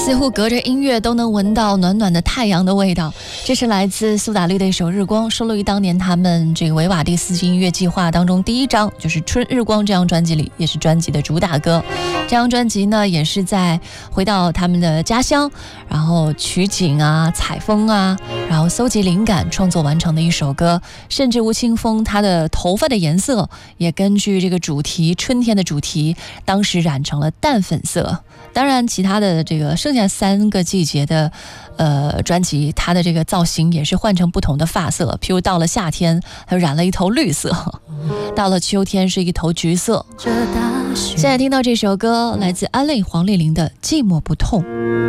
似乎隔着音乐都能闻到暖暖的太阳的味道。这是来自苏打绿的一首《日光》，收录于当年他们这个维瓦第四季音乐计划当中第一张，就是《春日光》这张专辑里，也是专辑的主打歌。这张专辑呢，也是在回到他们的家乡，然后取景啊、采风啊，然后搜集灵感创作完成的一首歌。甚至吴青峰他的头发的颜色也根据这个主题，春天的主题，当时染成了淡粉色。当然其他的这个剩下3个季节的专辑，它的这个造型也是换成不同的发色，譬如到了夏天它染了一头绿色，到了秋天是一头橘色。现在听到这首歌来自安利黄丽玲的《寂寞不痛》。